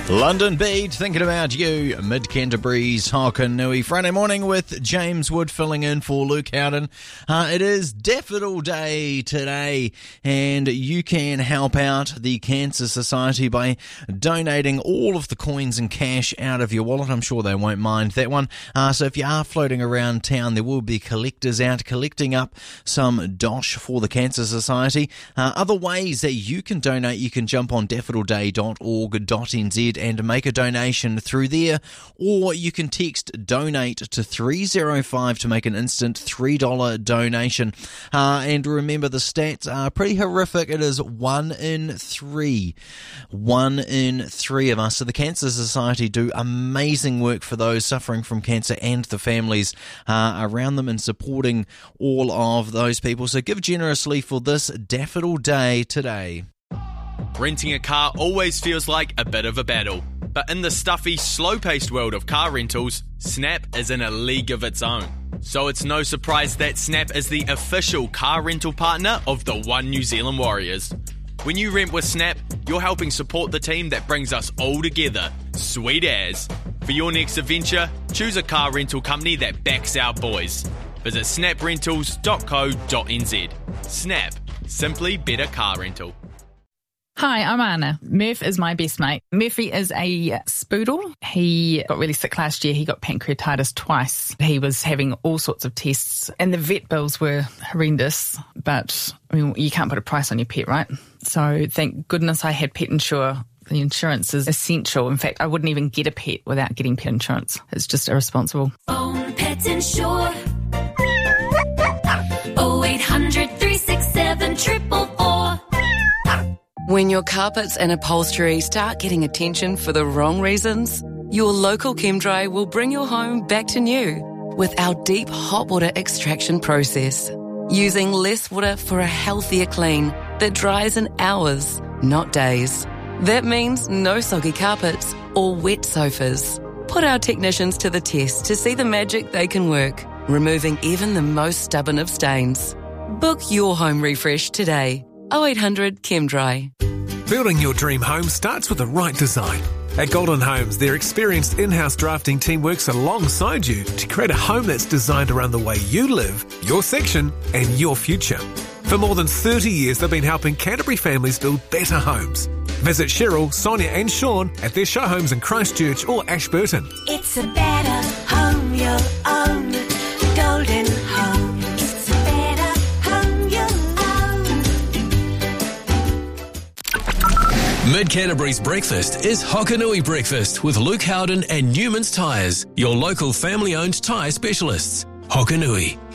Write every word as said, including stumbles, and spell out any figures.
London Beat, thinking about you, Mid-Canterbury's Hokanui. Friday morning with James Wood filling in for Luke Howden. Uh, it is Daffodil Day today, and you can help out the Cancer Society by donating all of the coins and cash out of your wallet. I'm sure they won't mind that one. Uh, so if you are floating around town, there will be collectors out collecting up some dosh for the Cancer Society. Uh, other ways that you can donate, you can jump on daffodil day dot org dot n z and make a donation through there, or you can text donate to three oh five to make an instant three dollars donation. Uh, and remember, the stats are pretty horrific. It is one in three. One in three of us. So the Cancer Society do amazing work for those suffering from cancer and the families uh, around them, and supporting all of those people. So give generously for this Daffodil Day today. Renting a car always feels like a bit of a battle, but in the stuffy, slow-paced world of car rentals, Snap is in a league of its own. So it's no surprise that Snap is the official car rental partner of the One New Zealand Warriors. When you rent with Snap, you're helping support the team that brings us all together. Sweet as. For your next adventure, choose a car rental company that backs our boys. Visit snap rentals dot co dot n z. Snap. Simply better car rental. Hi, I'm Anna. Murph is my best mate. Murphy is a spoodle. He got really sick last year. He got pancreatitis twice. He was having all sorts of tests, and the vet bills were horrendous. But I mean, you can't put a price on your pet, right? So thank goodness I had Pet Insure. The insurance is essential. In fact, I wouldn't even get a pet without getting pet insurance. It's just irresponsible. Own Pet Insure. oh eight hundred, three six seven, four four four. When your carpets and upholstery start getting attention for the wrong reasons, your local ChemDry will bring your home back to new with our deep hot water extraction process, using less water for a healthier clean that dries in hours, not days. That means no soggy carpets or wet sofas. Put our technicians to the test to see the magic they can work, removing even the most stubborn of stains. Book your home refresh today. oh eight hundred ChemDry. Building your dream home starts with the right design. At Golden Homes, their experienced in-house drafting team works alongside you to create a home that's designed around the way you live, your section, and your future. For more than thirty years, they've been helping Canterbury families build better homes. Visit Cheryl, Sonia and Sean at their show homes in Christchurch or Ashburton. It's a better home you'll own. Golden Home. It's a better home you'll own. Mid-Canterbury's breakfast is Hokanui Breakfast with Luke Howden and Newman's Tyres, your local family-owned tyre specialists. Hokanui,